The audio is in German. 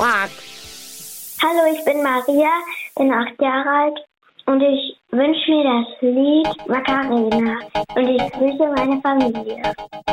Quack. Hallo, ich bin Maria, bin 8 Jahre alt und ich wünsche mir das Lied Macarena und ich grüße meine Familie.